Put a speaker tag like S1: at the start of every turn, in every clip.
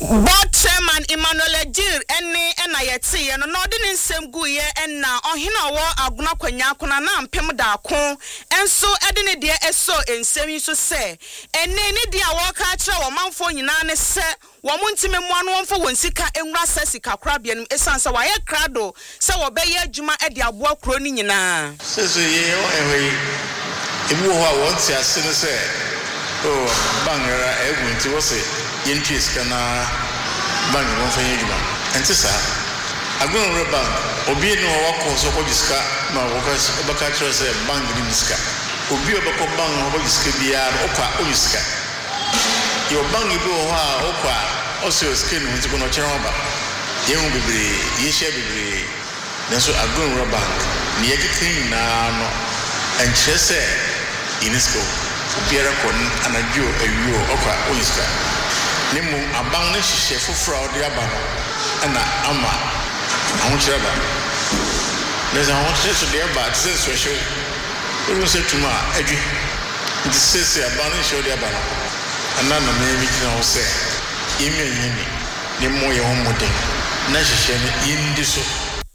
S1: Board Chairman Emmanuel Ejir ena yeti no de nsem guye ena ohina wo aguna kwanya kona na mpem da ko enso ede ne de eso ensem so se ene ne de a wo ka kire wo manfo nyina ne se wo muntime mu anu wonfo wonsika enwura sasika krabia nim esansa wa ye krado se wo be ye adwuma ede aboa kro ni nyina
S2: sese ye ewe ebu ho a won ti ase ne se oh bangara egunti wo se yentris kana bang won fa yeduma enti sa agun reba obi no wako so ko diska na wo ka kire se bang ni diska obi obako bang wo diska bia okwa oyiska yo bang ibo ho a okwa oso skin nti ko no kire ho ba ye hu bebre ye share bebre na so agun reba ni ye kitin na no enche se inisko obiara kon anadwo awio okwa oyiska nemu abang ne hihye foforo ode aba no ana ama ahokire ba leza ahokire so de aba tse so hye uru se tuma adwi nti sese abang ne hye ode aba no ana na me bi tena ho se ime yini nemu ye ho modern na hihye ne yindi so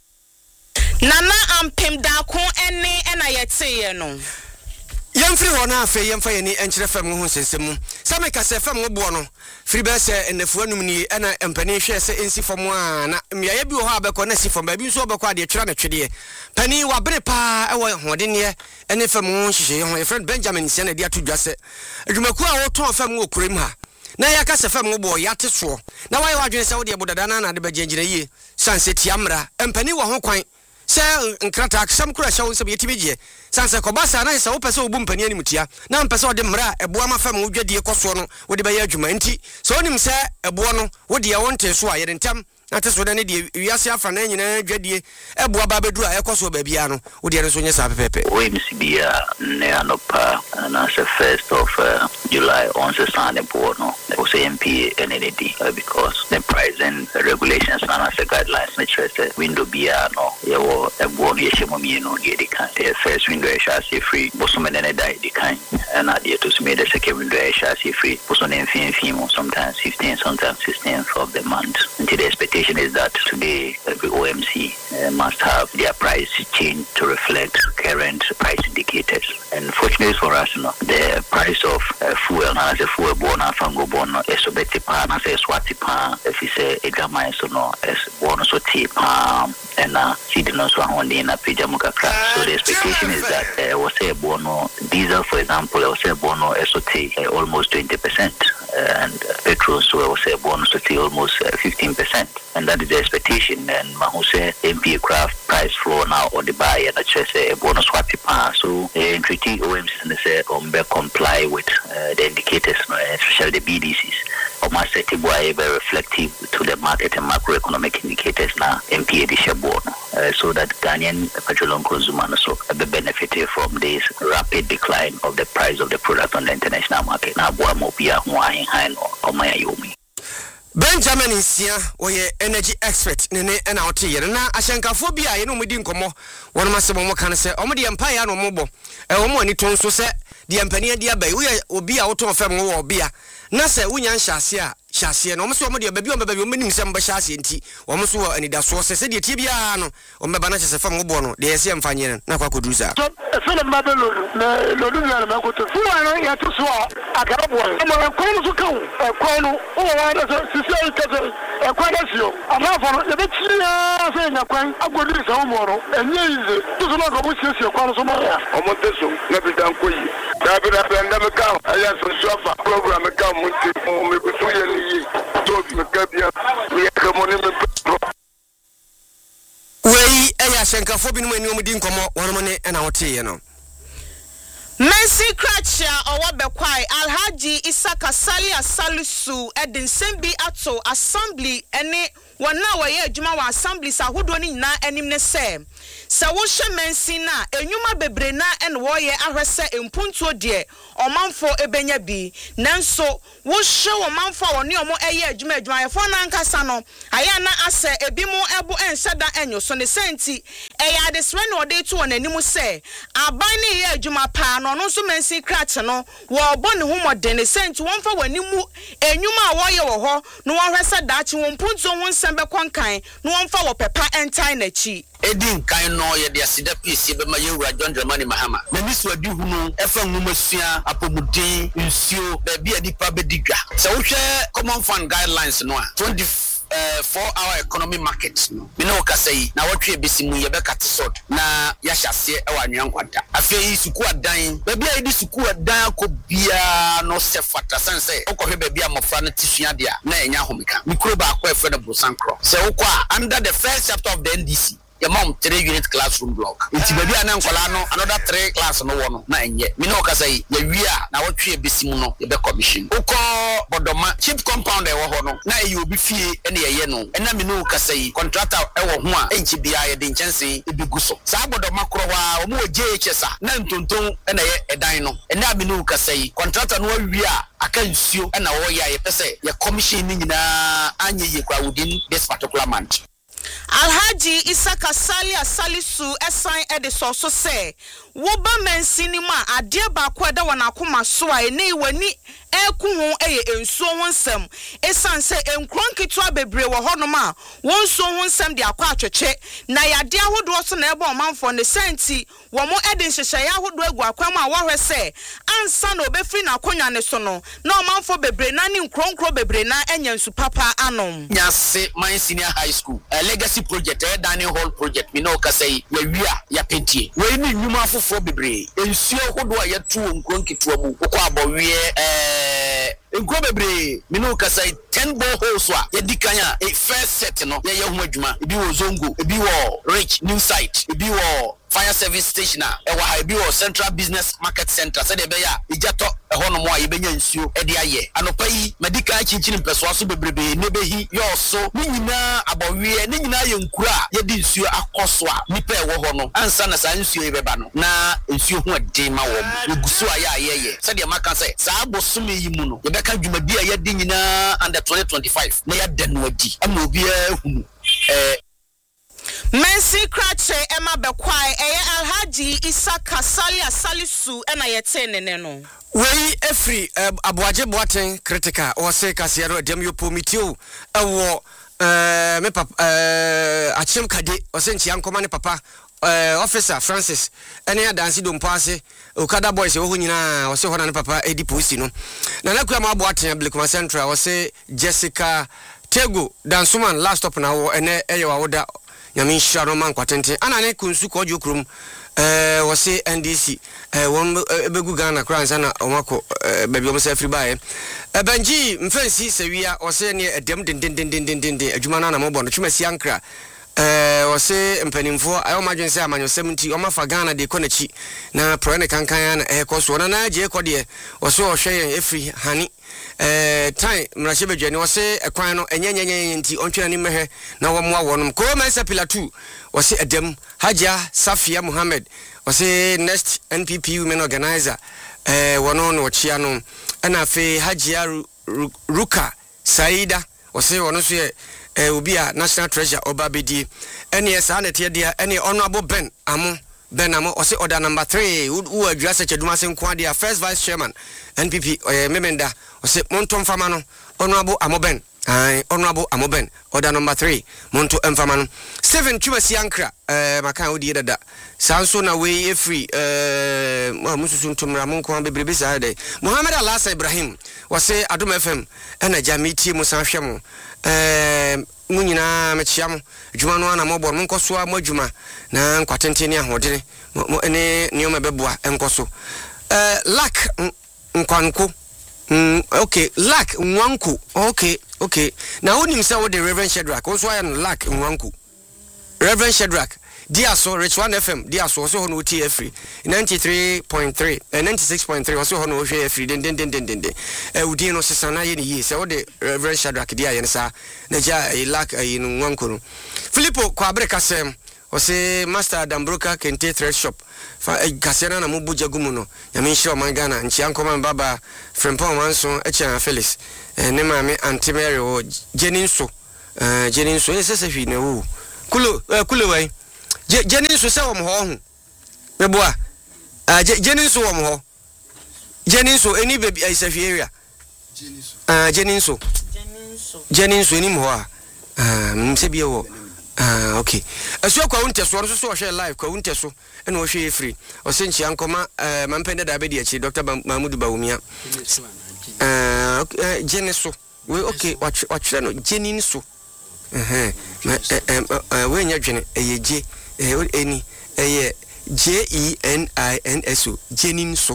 S1: nana ampem da ko ena yete ye no
S3: Yemfri hona afa yemfa yeni enkyere fam ho sensem same ka se fam wo bo no firi be se enafu anum ni ena empani hwe se ensi fam a na miaye bi ho abekọ na si fam ba bi nso obekọ ade twera na twede pani wa bere pa ewo hodene ene fam ho hihye ho friend Benjamin se na dia to dwase adwumaku a wo ton fam wo kurim ha na ya ka se fam wo bo ya teso na wai wadwene se wo de bodada na de bagyengyina yie sanse tiamra empani wo ho kwan se nkrata aksam kura shawo se yetibegye sanse kobasa na se wo pese obu mpani ani mutia na mpese ode mra eboa mafam wo dwade koso no wo de baye adwuma nti so onim se eboa no wo de wonte so a yede ntam na te so da ne de wiase afa na nyina dwade eboa ba bedu a ekoso ba bia no wo de so nyesa pepepe
S4: OMC bia ne anopa na se 1st of July on se sane bono o se MP NND because the price and regulations and the guidelines which is window bia no yo eboa ye shemo mi no ge de kan the first window shall see free bosomen ne dai de kan and idea to me the second window shall see free bosomen fin sometimes 15 sometimes 16th of the month until the expectation is that today every OMC must have their price change to reflect current price indicators. And fortunately for us, the price of fuel, as a fuel born and fango born, is a betty pan, as a swati pan, if you say a gamma, so no, as born so tea palm, and seeding also on the Pijamuka craft. So the expectation is that was a bono diesel, for example, was a bono SOT almost 20%, and petrol, so was a bono SOT almost 15%. And that is the expectation. And Mahuse MP craft price floor now or the buy and just a bonus swap pan. So treaty OMC and say comply with the indicators, especially the BDCs. Or must set very reflective to the market and macroeconomic indicators now MP Edisha so that Ghanaian petroleum consumer so be benefited from this rapid decline of the price of the product on the international market. Now Boamopia Hawaiian Hino or Mayayomi.
S3: Benjamin Isia oye energy expert nene na oti yere na ahyankafo bia ye no mudi nkomo wono masebo mo kan se omo de empire no mobo omo ani ton so se de empani ade abai wo obi a woton fam wo obi a na se wunya nhase a hyase no omo so omo de babi omo babi omo nim se mba hyase nti omo so ani da so se de tie bia no omo ba na hyase fam wo bo no de yesi emfanye na kwa koduza
S5: so na mabelo na lodu na makoto fuwa no ya to so akarabo omo kon so kan kon no o wa da sisi kaze kwadasio amafo no be tiya se nya kwan agodi sa omoro enye ize to so na go bu sisi kwan so mo ya omo teso na bi dan koyi da bi da benda me kan aya so sofa program me kan mo ti mo me ko so ye ni to me ka bia me ka mo ne me
S3: wei eya hyankafo bi no ani omudi nkomo wono mo ne na wote ye no
S1: Mercy Kratcha Owabekwai Alhaji Isaka Salia Salisu Edin Sembi Ato Assembly ene wana waye adwuma wa assembly sa hodo ni nyina anim ne se wo hwe Mercy na enwuma bebre na ene wo ye ahwese empuntuo de omanfo ebenya bi nanso wo hwe omanfo woni omo eye adwuma yefo na nkasa no aya na ase ebimu ebo enhyeda enyo so ne senti eya de sre no de to won anim se aban ne ye adwuma pa no so Mercy Kratcha no wo bo ne ho modern sent won fa wani mu enwuma a wo ye wo ho no won hwese daachi won punto ho nsem be konkan no won fa wo pepa entai na chi
S6: edin kan no ye de asida piece be ma yewura John Dramani Mahama na niso adi hu no efa nwumasua apomuden nsuo ba bia nipa be digwa se wo hwe common fund guidelines no a 4-hour economy market me no kasai na wotwe besimu ye be katisod na ya hyase e wa nwankwanta afei suku adan ba bia edi suku adan ko bia no se fata sense okohwe ba bia mofra no tisua dia na enya homika mikro ba akwa efre na Bosankro se wokwa under the first chapter of the NDC your mom 3-unit classroom block. It's baby and another 3 class no one na enye. Me no kasai ye wia na wotwe besimu no ye be commission. Oko bodoma cheap compound e wo ho no na e obi fie ene ye no. Ena me no kasai contractor e wo ho a enchi bia ye de nchense e biguso. Sa bodoma kro wa omo JHS na ntonton ena ye edan no. Ena me no kasai contractor no wia aka nsuo ena wo ya ye pese ye commission ni nyina anye ye kwa within this particular month.
S1: Alhaji Isaka Salisu esan ediso so say wo ba mansini ma ade ba ko da wana akoma so a ene wani eku ho eye ensuo ho nsem esan se enkron kitwa bebre wo hono ma won so ho nsem de akwa atwetwe na yade ahodo so na ebe omanfo ne senti wo mo edin hyehye ya ahodo egu akwam a wo hwese ansa na obefri na akonwa ne so no na omanfo bebre na ni nkronkro bebre na enya nsu papa anom
S6: nyase my senior high school legacy project dining hall project me no kasai we wia ya pentie we ni nyuma afofo bebre ensuo hodo a yetu nkronkitwa mu ko abɔwie nkro bebre me no kasai 10 boreholes wa ye dikanya first set no ye ho adwuma ebi wo zongo ebi wo rich new site ebi wo fire service station e wa ebi wo central business market center se de be ya ejato ho no mo a ye benya nsuo e de aye anopa yi medical chinchin mpeso so bebrebe ne behi yo so ni nyina abɔwie ni nyina ye nkura ye di nsuo akoso a nipa e wo ho no ansa na sa nsuo e beba no na nsuo ho ade ma wo egusu aya ayeye se de maka se sa abosome yi mu no ye beka dwumadi a ye di nyina under 2025 na ya danu adi ama obi ahunu
S1: Mensi Krache Emma Bekwai Alhaji Isaka Salisu ena yetene no
S3: wei efri aboaje boaten critical o se kasiero dem yo pomitio ewo me papa achim kade o se nchia nkoma ne papa officer Francis ene ya dansi do mpase okada boys wo nyina o se hona ne papa edi posi no na nakua ma boaten Blakuma Central o se Jessica Tego dansuman last stop na wo ene eyewa woda Yamin Sharo man kwatente anane kunsu ko jokrum wo se NDC won begu Ghana kranza na omako baby o se free buy banji mfansi sewia o se ne edem den adwuma na mo bono twumasi ankra o se mpanimfo ayo madwense amanyo 70 o mafa Ghana de konachi na pro ne kankan na ekoso na je ekode o se o hwe efri hani time mrashe bedwani wose ekwan no enyenyenyen nti ontwena ni mehwe na wo moa wonom ko mensa pillar 2 wose edem Haja Safia Muhammad wose next NPP women organizer wono no chia no na fe Hajia Ruka Saida wose wono so ye obi a national treasure obabedi ene sa na te dia ene honorable Ben Amo ose order number 3 who address cheduma senkwa dia first vice chairman NPP memenda ose monto mfama no honorable Amoben honorable Amoben order number 3 monto mfama no 7 twumasi ankra maka odi dada sanso na we free mususu ntomra monko bebrebe sa de Muhammad Alasa Ibrahim wose Adom FM ena jamiti musanhwe mo munyina mechiam djuma no na mobor monkoso a madjuma na nkwatenteni ahodene mo ene nioma beboa enkoso lak nkwanko okay lak nwanku okay na onim se wo de Reverend Shedrack wo so ayan lak nwanku Reverend Shedrack Diaso Rich 1 FM Diaso so hono tie free 93.3 96.3 so hono hwe free den udi no sesana ye ni se wo de Reverend Shadrack dia ye nsa na ja lak ayi no nwankoro Filippo kwa breka sem o se Master Dambroka Kente Thread Shop fa kasena na mubuja gumu no Yamin Shiro Mangana nchi ankoma baba Frempon Manson echa Felix ne maame Antimary o Jeninso ese hwi ne wo kulo wai Jenin so se wom ho hu meboa Jenin so wom ho Jeninso any baby is a area. Jeninso any more. Msebio. Okay. As you go into so share live, go into so and was she free. Or since you uncoma, Mampenda Diabetes, Dr. Mahmoud Baumia. Jeniso. We okay, watch Jeninso. When you're Jenny, any JENINSO, Jeninso.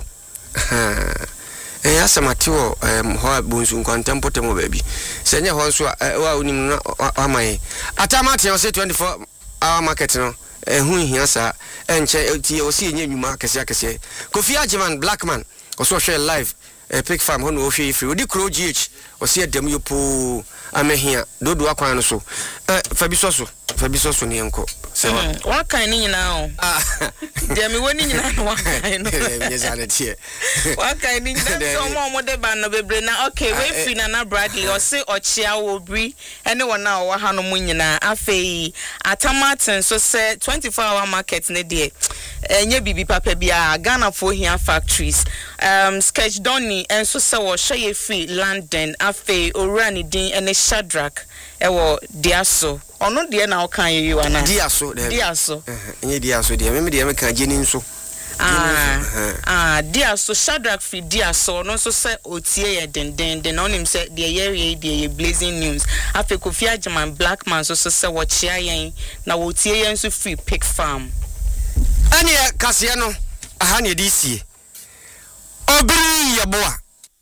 S3: Asa matio ho bunsu contemporary baby senya ho so wa unim na amai atamati o say 24 hour market no hu hia sa enche tie o si nya nwuma kese Kofi Ajiman Blackman o so share live pick farm ho no hwe free odi kro GH o se dem yo po amehia dodo akwan no so fabiso ne enko
S1: What kind of now? Demi winning now. What kind of okay, wait, Fina Bradley or say or Chia will be anyone now or Hanomunina, Afe, Atamaton, so said 24-hour market in the day. And ye bibi papa bia Ghana for here factories. Sketch Donny and so say Shay Free London, Afe, Orani Din and a Shadrach. Ewo Diaso. Ono de na okan you ana Diaso. Nye Diaso de me de me kan Jeninso. Diaso Shadrach fi Diaso no so say otie ye den on him say de ye blazing news. Afi Kofi Ajiman Blackman so say wo chia yen na wo tie yen so free pick farm.
S3: Ane kase no aha ne di sie. Obiri ye boa.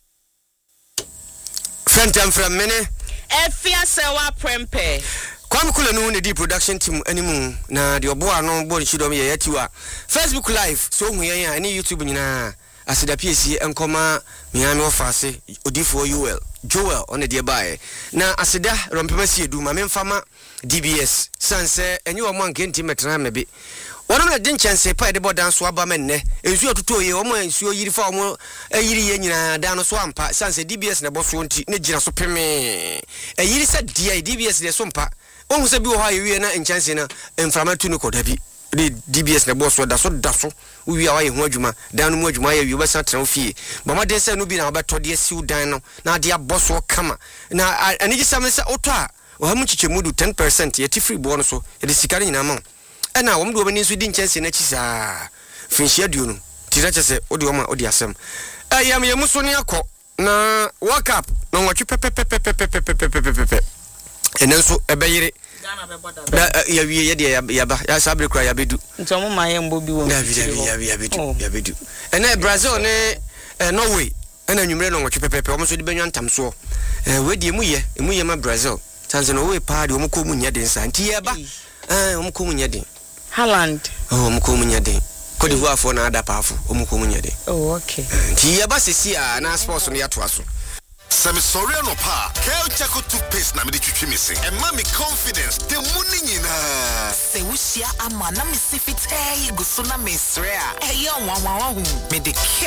S3: Fentem from mene
S1: Efia sewa prempe.
S3: Kwamkule no ne di production team animu na de obo ano bo chidom ye yatiwa. Facebook live so hu yen ani YouTube nyina asida PSC enkoma miami ofase odifo UL Joel on the bae na asida rompema sie du ma memfama DBS sanse enyi wo mo ankenti metra mebe wono na din chance pa de bodan so aba menne ensu otuto ye wo mo ensu yiri fa wo yiri ye nyina dan no so ampa sanse DBS na boso nti ne gina so peme yiri se DBS de so mpa ohun se bi wo ha ye na chance na emframa tu no kodabi DBS na boso da so wi awa ye ho adwuma dan no mu adwuma ye wi obesa tran fie ba ma den se no bi na obeto de siu dan no na de aboso kama na anigi samse oto a wo ha mu chichemudu 10% ye ti free bo no so ye de sikari nyina ma ena wo mdo bani so di nchance na chisa finhia duo no tira chese odi wo ma odi asem ayam ye muso ne akọ na wake up na nwatwe pepepepepepepepepepe enenso ebeyire da ya wie ye de ya ba ya sabre kra ya bedu
S1: ntomo ma ye mbo bi wo
S3: ya bedu ena Brazil ne Norway ena nwumre no nwatwe pepepe wo so di benwa ntamso we di emu ye ma Brazil Tanzania we pa de wo ko mu nya den sa nti ye ba wo ko mu nya den
S1: Holland
S3: wo ko mu nya den Cote d'Ivoire for na ada paafo wo ko mu nya den
S1: okay
S3: nti ye ba sesi a na sports no ya to aso
S7: Semi sorry no pa. Kel Chaco toothpaste na me di twitwi me se. And mommy confidence. The money nyina.
S8: Se wushia ama na me sifite guso na me srea. Eyo nwa me de